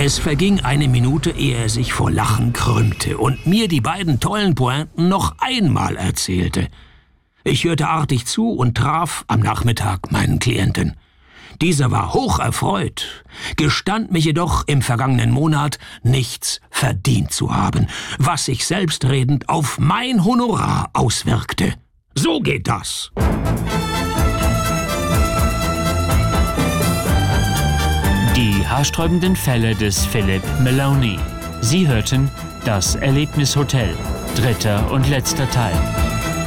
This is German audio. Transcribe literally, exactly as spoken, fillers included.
Es verging eine Minute, ehe er sich vor Lachen krümmte und mir die beiden tollen Pointen noch einmal erzählte. Ich hörte artig zu und traf am Nachmittag meinen Klienten. Dieser war hocherfreut, gestand mich jedoch im vergangenen Monat nichts verdient zu haben, was sich selbstredend auf mein Honorar auswirkte. So geht das. Die haarsträubenden Fälle des Philip Maloney. Sie hörten Das Erlebnishotel, dritter und letzter Teil.